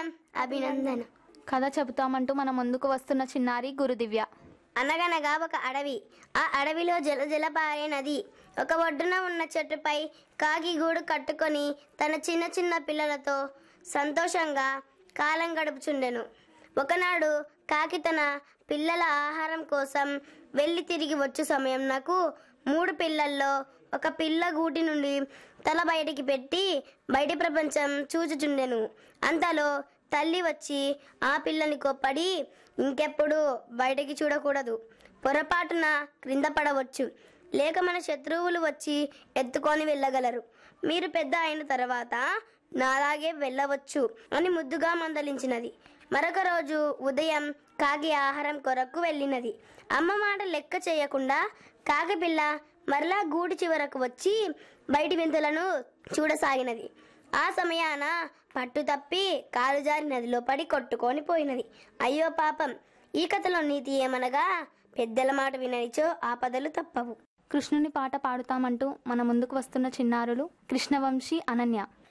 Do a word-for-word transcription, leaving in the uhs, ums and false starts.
నమస్కారం, అభినందన. కథ చెబుతామంటూ మన ముందుకు వస్తున్న చిన్నారి గురుదివ్య. అనగనగా ఒక అడవి. ఆ అడవిలో జల జల పారే నది. ఒక ఒడ్డున ఉన్న చెట్టుపై కాకి గూడు కట్టుకొని తన చిన్న చిన్న పిల్లలతో సంతోషంగా కాలం గడుపుచుండెను. ఒకనాడు కాకి తన పిల్లల ఆహారం కోసం వెళ్ళి తిరిగి వచ్చు సమయం నాకు మూడు పిల్లల్లో ఒక పిల్ల గూటి నుండి తల బయటికి పెట్టి బయటి ప్రపంచం చూచుచుండెను. అంతలో తల్లి వచ్చి ఆ పిల్లని కొప్పడి, ఇంకెప్పుడు బయటికి చూడకూడదు, పొరపాటున క్రింద పడవచ్చు, లేక మన శత్రువులు వచ్చి ఎత్తుకొని వెళ్ళగలరు, మీరు పెద్ద అయిన తర్వాత నాలాగే వెళ్ళవచ్చు అని ముద్దుగా మందలించినది. మరొక రోజు ఉదయం కాకి ఆహారం కొరకు వెళ్ళినది. అమ్మ మాట లెక్క చేయకుండా కాకి పిల్ల మరలా గూటి చివరకు వచ్చి బయటి వింతలను చూడసాగినది. ఆ సమయాన పట్టు తప్పి కాలు జారి నదిలో పడి కొట్టుకొని పోయినది. అయ్యో పాపం! ఈ కథలో నీతి ఏమనగా, పెద్దల మాట విననిచో ఆపదలు తప్పవు. కృష్ణుని పాట పాడుతామంటూ మన ముందుకు వస్తున్న చిన్నారులు కృష్ణవంశీ, అనన్య.